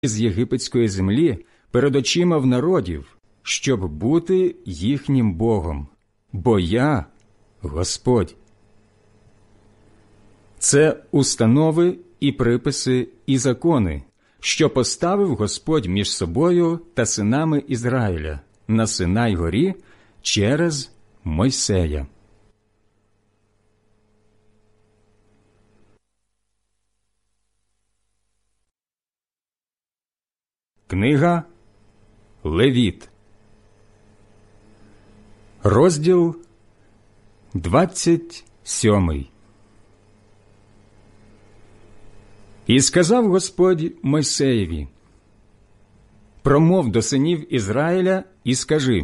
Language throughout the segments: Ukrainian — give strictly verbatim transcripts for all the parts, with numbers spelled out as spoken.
з єгипетської землі перед очима в народів, щоб бути їхнім Богом, бо я – Господь. Це установи і приписи і закони, що поставив Господь між собою та синами Ізраїля на Синай горі через Мойсея. Книга Левіт, розділ двадцять сьомий. І сказав Господь Мойсеєві: «Промов до синів Ізраїля і скажи: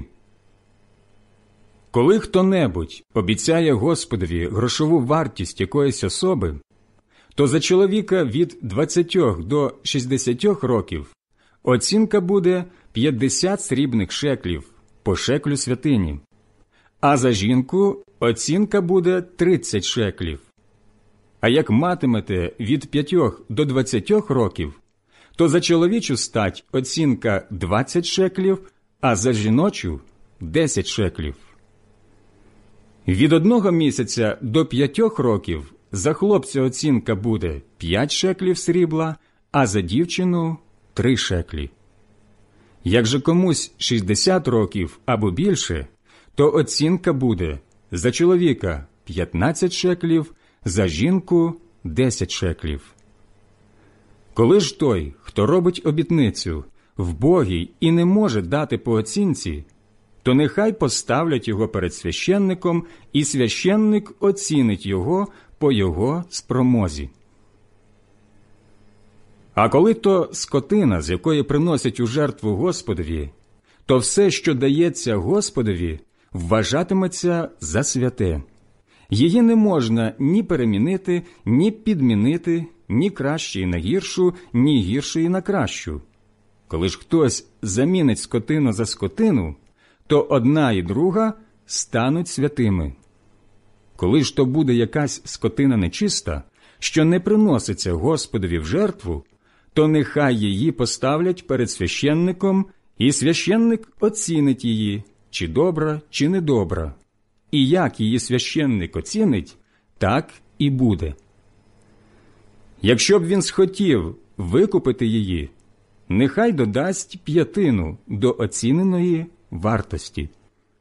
коли хто-небудь обіцяє Господові грошову вартість якоїсь особи, то за чоловіка від двадцяти до шістдесяти років оцінка буде п'ятдесят срібних шеклів по шеклю святині, а за жінку оцінка буде тридцять шеклів. А як матимете від п'ятьох до двадцяти років, то за чоловічу стать оцінка двадцять шеклів, а за жіночу – десять шеклів. Від одного місяця до п'ятьох років за хлопця оцінка буде п'ять шеклів срібла, а за дівчину – три шеклі. Як же комусь шістдесят років або більше, то оцінка буде за чоловіка п'ятнадцять шеклів, за жінку – десять шеклів. Коли ж той, хто робить обітницю, вбогий і не може дати по оцінці, то нехай поставлять його перед священником, і священник оцінить його по його спромозі. А коли то скотина, з якої приносять у жертву Господові, то все, що дається Господові, вважатиметься за святе. Її не можна ні перемінити, ні підмінити, ні кращої на гіршу, ні гіршої на кращу. Коли ж хтось замінить скотину за скотину, то одна і друга стануть святими. Коли ж то буде якась скотина нечиста, що не приноситься Господові в жертву, то нехай її поставлять перед священником, і священник оцінить її, чи добра, чи недобра. І як її священник оцінить, так і буде. Якщо б він схотів викупити її, нехай додасть п'ятину до оціненої вартості.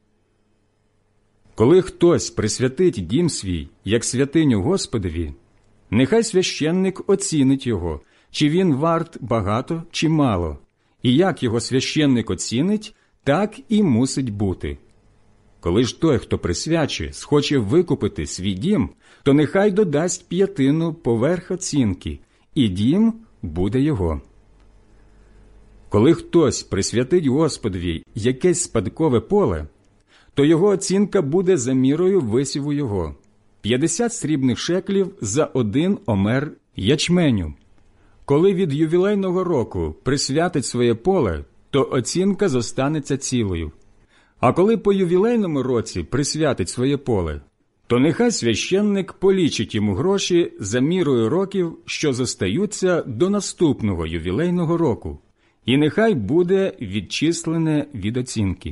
Коли хтось присвятить дім свій, як святиню Господові, нехай священник оцінить його, чи він варт багато чи мало, і як його священник оцінить, так і мусить бути. Коли ж той, хто присвячує, схоче викупити свій дім, то нехай додасть п'ятину поверх оцінки, і дім буде його. Коли хтось присвятить Господові якесь спадкове поле, то його оцінка буде за мірою висіву його – п'ятдесят срібних шеклів за один омер ячменю. Коли від ювілейного року присвятить своє поле, то оцінка зостанеться цілою. А коли по ювілейному році присвятить своє поле, то нехай священник полічить йому гроші за мірою років, що зостаються до наступного ювілейного року, і нехай буде відчислене від оцінки.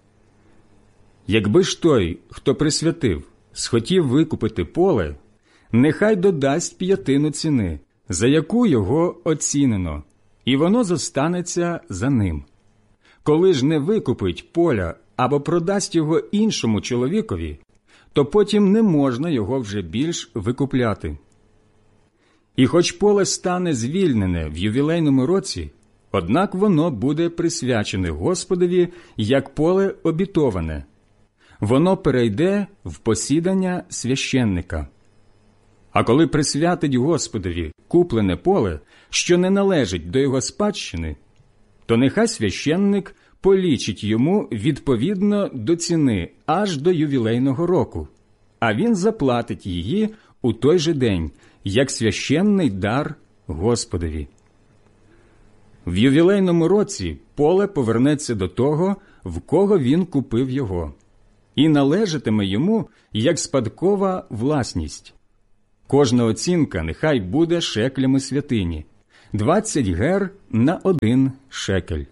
Якби ж той, хто присвятив, схотів викупити поле, нехай додасть п'ятину ціни, за яку його оцінено, і воно зостанеться за ним. Коли ж не викупить поля або продасть його іншому чоловікові, то потім не можна його вже більш викупляти. І хоч поле стане звільнене в ювілейному році, однак воно буде присвячене Господові як поле обітоване. Воно перейде в посідання священника. А коли присвятить Господові куплене поле, що не належить до його спадщини, то нехай священник полічить йому відповідно до ціни аж до ювілейного року, а він заплатить її у той же день, як священний дар Господові. В ювілейному році поле повернеться до того, в кого він купив його, і належатиме йому як спадкова власність. Кожна оцінка нехай буде шеклями святині, двадцять гер на один шекель.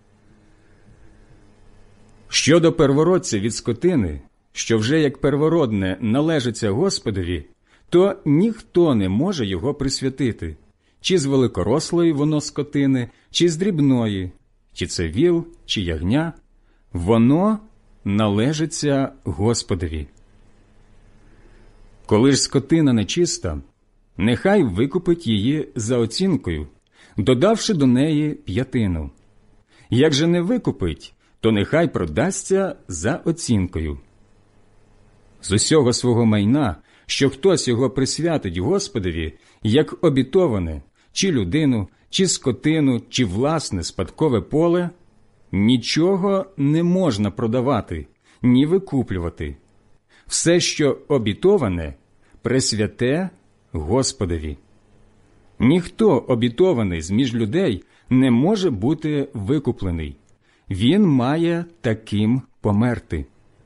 Щодо первородця від скотини, що вже як первородне належиться Господові, то ніхто не може його присвятити, чи з великорослої воно скотини, чи з дрібної, чи це віл, чи ягня, воно належиться Господові. Коли ж скотина нечиста, нехай викупить її за оцінкою, додавши до неї п'ятину. Як же не викупить, то нехай продасться за оцінкою. З усього свого майна, що хтось його присвятить Господові, як обітоване, чи людину, чи скотину, чи власне спадкове поле, нічого не можна продавати, ні викуплювати. Все, що обітоване, присвяте Господові. Ніхто обітований з-між людей не може бути викуплений. Він має таким померти.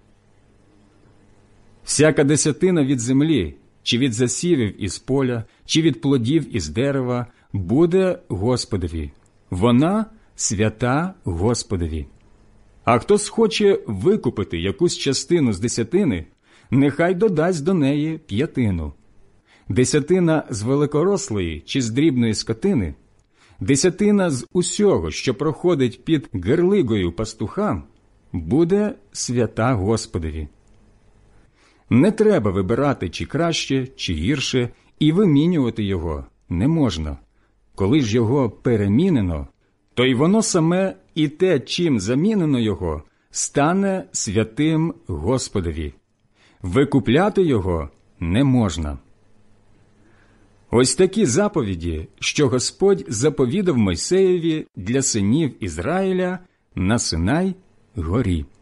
Всяка десятина від землі, чи від засівів із поля, чи від плодів із дерева, буде Господові. Вона свята Господові. А хто схоче викупити якусь частину з десятини, нехай додасть до неї п'ятину. Десятина з великорослої чи з дрібної скотини, десятина з усього, що проходить під герлигою пастуха, буде свята Господові. Не треба вибирати, чи краще, чи гірше, і вимінювати його не можна. Коли ж його перемінено, то й воно саме і те, чим замінено його, стане святим Господові. Викупляти його не можна. Ось такі заповіді, що Господь заповідав Мойсеєві для синів Ізраїля на Синай горі.